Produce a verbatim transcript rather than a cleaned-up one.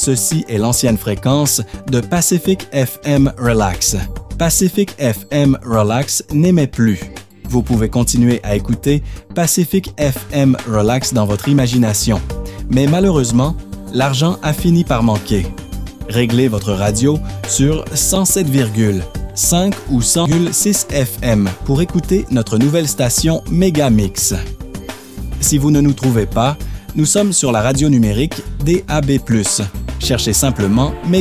ceci est l'ancienne fréquence de Pacific F M Relax. Pacific F M Relax n'émet plus. Vous pouvez continuer à écouter Pacific F M Relax dans votre imagination. Mais malheureusement, l'argent a fini par manquer. Réglez votre radio sur cent sept virgule cinq ou cent virgule six F M pour écouter notre nouvelle station Megamix. Si vous ne nous trouvez pas, nous sommes sur la radio numérique D A B plus. Cherchez simplement Megamix.